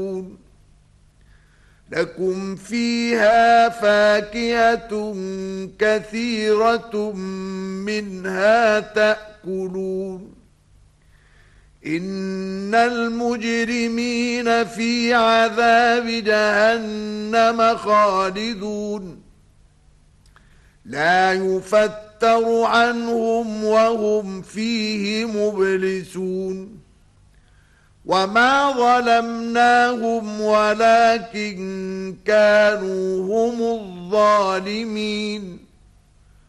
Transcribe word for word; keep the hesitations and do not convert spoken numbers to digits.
لكم فيها فاكهة كثيرة منها تأكلون إن المجرمين في عذاب جهنم خالدون لا يفتر عنهم وهم فيه مبلسون وما ظلمناهم ولكن كانوا هم الظالمين